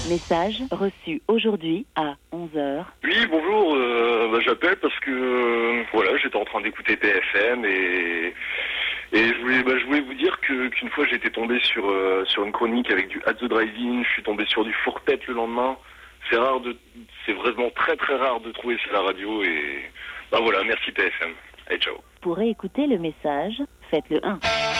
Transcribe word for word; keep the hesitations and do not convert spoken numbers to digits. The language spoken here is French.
Message reçu aujourd'hui à onze heures. Oui, bonjour, euh, bah, j'appelle parce que euh, voilà, j'étais en train d'écouter P F M et, et je, voulais, bah, je voulais vous dire que, qu'une fois j'étais tombé sur, euh, sur une chronique avec du At the Drive-In, je suis tombé sur du Four-Tête le lendemain. C'est rare de, c'est vraiment très très rare de trouver ça à la radio et bah voilà, merci P F M. Allez, ciao. Pour réécouter le message, faites le un.